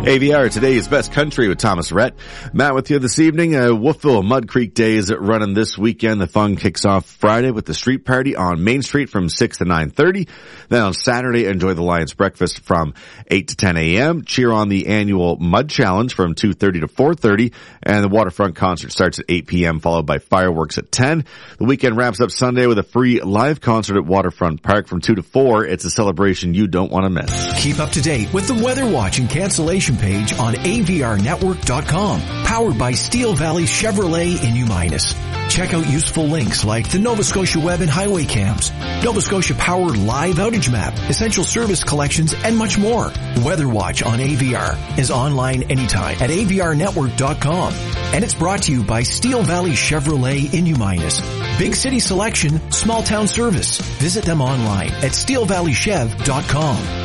AVR, today's Best Country with Thomas Rhett. Matt with you this evening. Wolfville Mud Creek Days running this weekend. The fun kicks off Friday with the street party on Main Street from 6 to 9:30. Then on Saturday, enjoy the Lions Breakfast from 8 to 10 a.m. Cheer on the annual Mud Challenge from 2:30 to 4:30. And the Waterfront Concert starts at 8 p.m., followed by fireworks at 10. The weekend wraps up Sunday with a free live concert at Waterfront Park from 2 to 4. It's a celebration you don't want to miss. Keep up to date with the Weather Watch and cancellation page on avrnetwork.com, powered by Steel Valley Chevrolet in Uminus. Check out useful links like the Nova Scotia Web and Highway Cams, Nova Scotia Powered Live Outage Map, Essential Service Collections, and much more. Weather Watch on AVR is online anytime at avrnetwork.com. And it's brought to you by Steel Valley Chevrolet in Uminus. Big city selection, small town service. Visit them online at steelvalleychev.com.